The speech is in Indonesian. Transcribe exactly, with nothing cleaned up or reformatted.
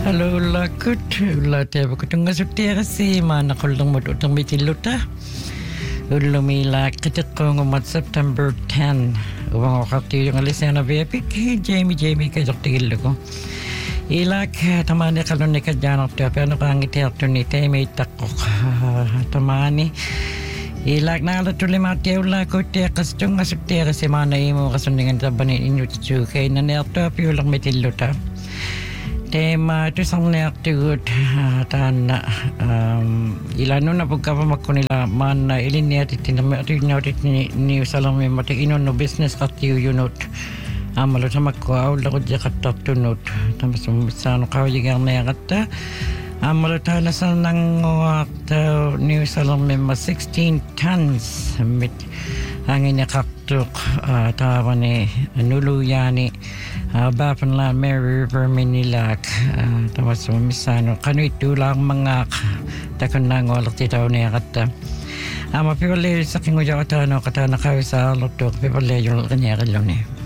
Halo lakut ulla teva kutunga sutera si mana kullung mut utang mitiluta ulumi la kitikong umat September tenth uwang wakati yung alisya na bepik Jamie Jamie kay doktigil ko ilak tamani kalun ni kadyanok tiyo pero kang itiyak ni teme itakok tamani ilak na ala tulima tiyo la ko tiyak kastung asutera si mana imo kasundingan tabanin inyo tiyo kay nanayakto piyo lang mitiluta tema itu sangat aktif dan um, ilanu na pagkapa makunila man ilinya titinam titinam titini ni salam mati ino no business kati unit amalo sama ko awla ko jakarta tunut tamas misano kaw jigang na yakata amalo tala sa nang wakta ni salam ma sixteen tons mit angin yakaktuk tawa ni nuluyani Uh, Bapan la Mary River Manilak uh, tawas misano kanu itu lang mga takon nang walak titaw niya kata ama pipali sa kinguja kata no kata na kayo sa lutok pipali yung kanya kalong niya